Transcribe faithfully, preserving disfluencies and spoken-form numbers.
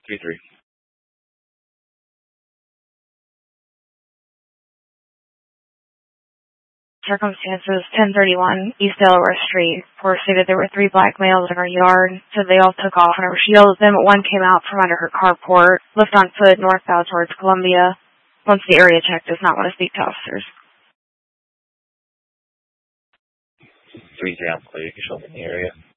three three. Circumstances, ten thirty-one East Delaware Street. Force stated there were three black males in her yard, so they all took off whenever she yelled at them, but one came out from under her carport, left on foot northbound towards Columbia. Once the area check, does not want to speak to officers. three three, I'm clear. You can show me in the area.